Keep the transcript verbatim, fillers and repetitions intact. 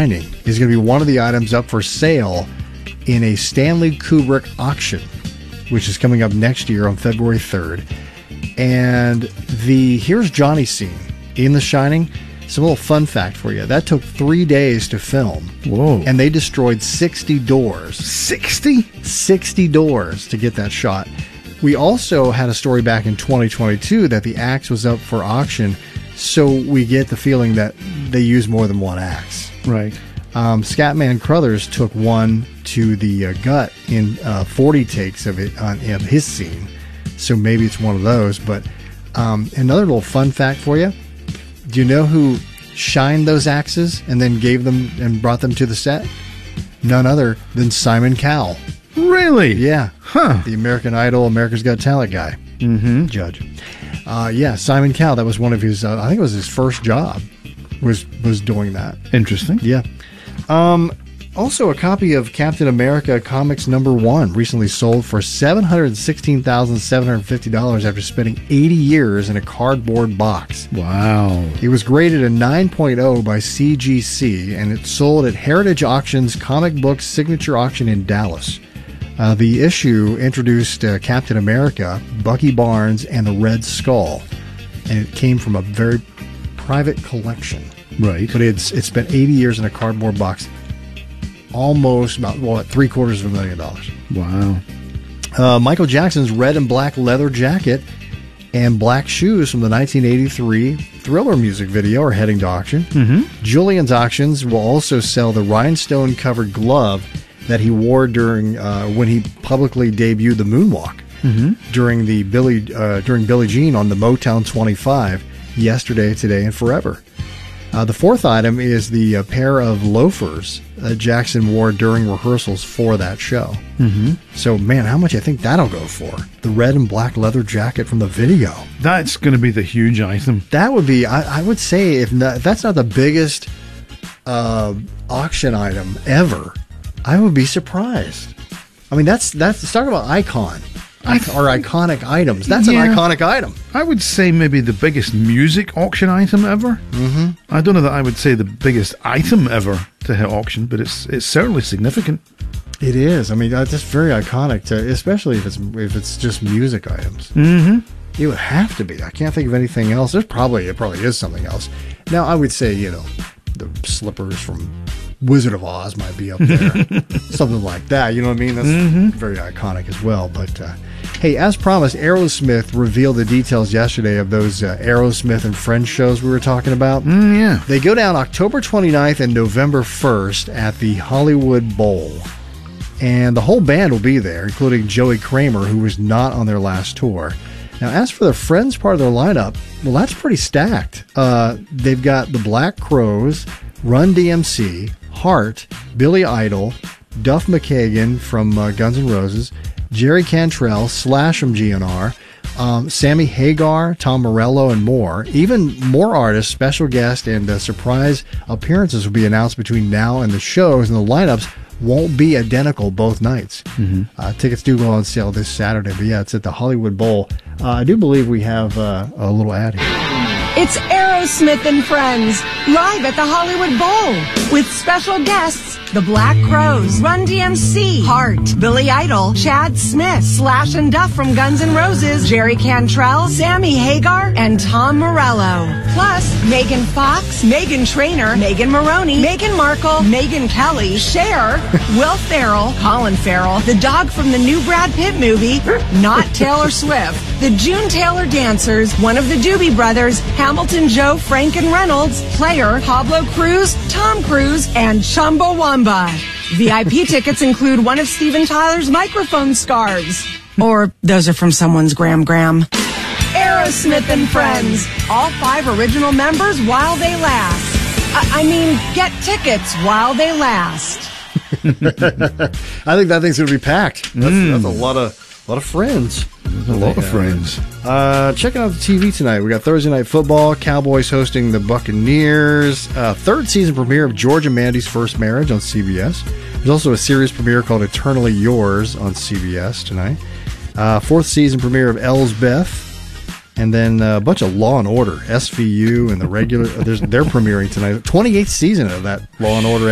Shining is going to be one of the items up for sale in a Stanley Kubrick auction, which is coming up next year on February third. And the Here's Johnny scene in The Shining, some little fun fact for you. That took three days to film. Whoa. And they destroyed sixty doors. sixty? sixty doors to get that shot. We also had a story back in twenty twenty-two that the axe was up for auction, so we get the feeling that they used more than one axe. Right. Um, Scatman Crothers took one to the uh, gut in uh, forty takes of it on of his scene, so maybe it's one of those. But um, another little fun fact for you: do you know who shined those axes and then gave them and brought them to the set? None other than Simon Cowell. Really? Yeah. Huh. The American Idol, America's Got Talent guy. Mm-hmm. Judge. Uh, yeah, Simon Cowell. That was one of his, uh, I think it was his first job, was was doing that. Interesting. Yeah. Um, also, a copy of Captain America Comics number one recently sold for seven hundred sixteen thousand seven hundred fifty dollars after spending eighty years in a cardboard box. Wow. It was graded a nine point oh by C G C, and it sold at Heritage Auctions Comic Books Signature Auction in Dallas. Uh, the issue introduced uh, Captain America, Bucky Barnes, and the Red Skull, and it came from a very private collection. Right. But it's it's been eighty years in a cardboard box, almost about what three quarters of a million dollars. Wow. Uh, Michael Jackson's red and black leather jacket and black shoes from the nineteen eighty-three Thriller music video are heading to auction. Mm-hmm. Julian's Auctions will also sell the rhinestone-covered glove that he wore during uh, when he publicly debuted the moonwalk mm-hmm. during the Billy uh, during Billie Jean on the Motown twenty-five. Yesterday, Today, and Forever. Uh, the fourth item is the uh, pair of loafers that Jackson wore during rehearsals for that show. Mm-hmm. So, man, how much I think that'll go for? The red and black leather jacket from the video. That's going to be the huge item. That would be, I, I would say, if, not, if that's not the biggest uh, auction item ever, I would be surprised. I mean, that's, that's let's talk about icon. Icon, or iconic items. That's Yeah. an iconic item. I would say maybe the biggest music auction item ever. Mm-hmm. I don't know that I would say the biggest item ever to hit auction, but it's it's certainly significant. It is. I mean, that's just very iconic, to, especially if it's if it's just music items. Mm-hmm. It would have to be. I can't think of anything else. There's probably it probably is something else. Now, I would say, you know, the slippers from Wizard of Oz might be up there, something like that. You know what I mean? That's mm-hmm. very iconic as well. But uh, hey, as promised, Aerosmith revealed the details yesterday of those uh, Aerosmith and Friends shows we were talking about. Mm, yeah. They go down October twenty-ninth and November first at the Hollywood Bowl. And the whole band will be there, including Joey Kramer, who was not on their last tour. Now, as for the Friends part of their lineup, well, that's pretty stacked. Uh, they've got the Black Crowes, Run D M C, Heart, Billy Idol, Duff McKagan from uh, Guns N' Roses, Jerry Cantrell, Slash from G N R, um, Sammy Hagar, Tom Morello, and more. Even more artists, special guests, and uh, surprise appearances will be announced between now and the shows, and the lineups won't be identical both nights. Mm-hmm. Uh, tickets do go on sale this Saturday, but yeah, it's at the Hollywood Bowl. Uh, I do believe we have uh, a little ad here. It's Aerosmith and Friends, live at the Hollywood Bowl, with special guests, the Black Crowes, Run D M C, Heart, Billy Idol, Chad Smith, Slash and Duff from Guns N' Roses, Jerry Cantrell, Sammy Hagar, and Tom Morello. Plus, Megan Fox, Megan Trainor, Megan Maroney, Meghan Markle, Megyn Kelly, Cher, Will Ferrell, Colin Farrell, the dog from the new Brad Pitt movie, not Taylor Swift, the June Taylor Dancers, one of the Doobie Brothers, Hamilton Joe, Frank and Reynolds, Player, Pablo Cruz, Tom Cruise, and Chumbawamba. V I P tickets include one of Steven Tyler's microphone scarves. Or those are from someone's Gram Gram. Aerosmith and Friends. All five original members while they last. I, I mean, get tickets while they last. I think that thing's going to be packed. That's, Mm. that's a lot of a lot of friends. A lot of friends. Uh, checking out the T V tonight. We got Thursday Night Football. Cowboys hosting the Buccaneers. Uh, third season premiere of George and Mandy's First Marriage on C B S. There's also a series premiere called Eternally Yours on C B S tonight. Uh, fourth season premiere of Elsbeth. And then uh, a bunch of Law and Order, S V U, and the regular. There's they're premiering tonight. twenty-eighth season of that Law and Order